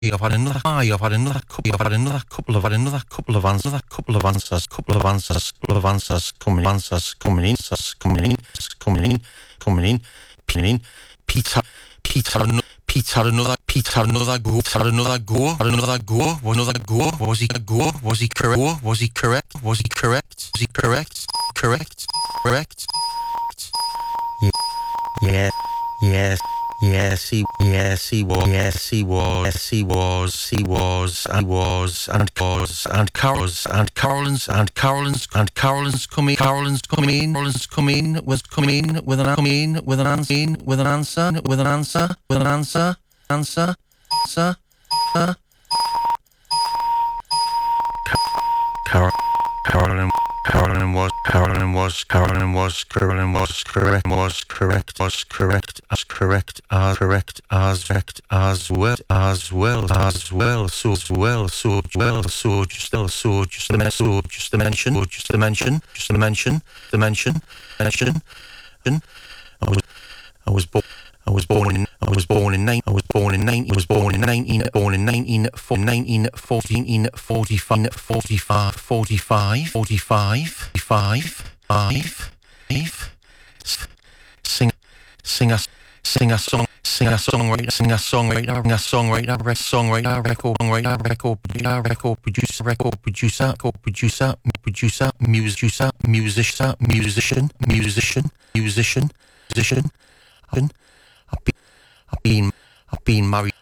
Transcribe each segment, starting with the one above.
I've had another high. I've had another couple. I've had another couple. I've had another couple of answers. Another couple of answers. Couple of answers. Couple of answers coming. Answers coming in. Answers coming in. Coming in. Coming in. Coming in. Peter. Peter. Another. Peter. Another go. Peter. Another go. Another go. Another go. Was he a go? Was he correct? Was he correct? Was he correct? Was he correct? Correct. Correct. Yeah. Yes. Yes, he was. Yes, he was. Yes, he was. He was. And was. And was. And Carol's. And Carolyn's. And Carolyn's. And Carolyn's coming. Carolyn's coming. Carolyn's coming. Was coming with an coming with an answer. With an answer. With an answer. With an answer. Answer. Answer. Carolyn was correct as well. I was born in 1945. Sing a songwriter, record producer, musician. I've been married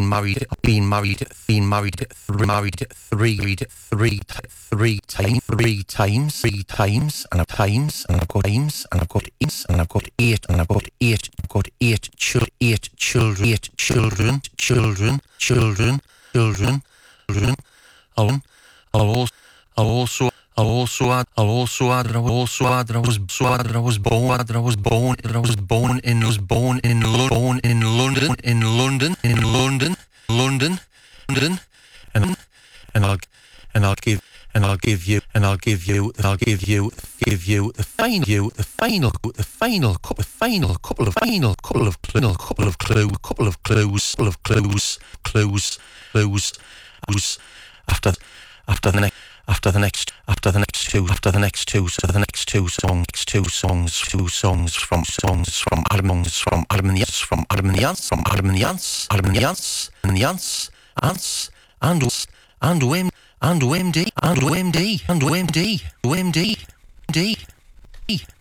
three times, and I've got eight children. I'll also add that I was born in London, and I'll give you the final couple of clues after the next two songs from Adam and OMD.